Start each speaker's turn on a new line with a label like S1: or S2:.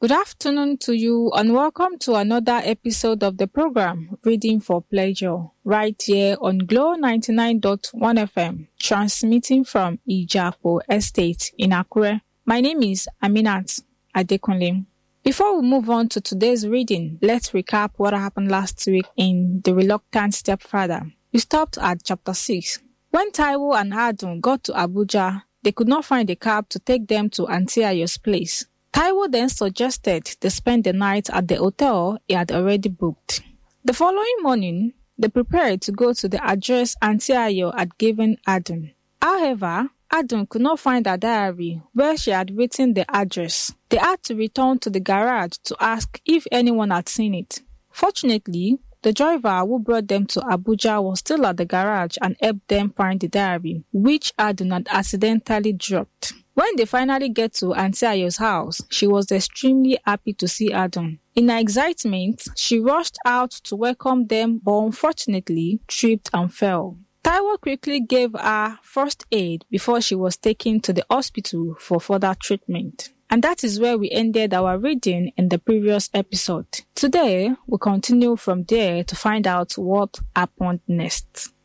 S1: Good afternoon to you and welcome to another episode of the program Reading for Pleasure, right here on Glow 99.1 FM, transmitting from Ijapo Estate in Akure. My name is Aminat Adekunle. Before we move on to today's reading, let's recap what happened last week in The Reluctant Stepfather. We stopped at chapter 6. When Taiwo and Adun got to Abuja, they could not find a cab to take them to Auntie Ayo's place. Taiwo then suggested they spend the night at the hotel he had already booked. The following morning, they prepared to go to the address Auntie Ayo had given Adun. However, Adun could not find her diary where she had written the address. They had to return to the garage to ask if anyone had seen it. Fortunately, the driver who brought them to Abuja was still at the garage and helped them find the diary, which Adun had accidentally dropped. When they finally get to Auntie Ayo's house, she was extremely happy to see Adun. In her excitement, she rushed out to welcome them but unfortunately tripped and fell. Taiwo quickly gave her first aid before she was taken to the hospital for further treatment. And that is where we ended our reading in the previous episode. Today, we'll continue from there to find out what happened next.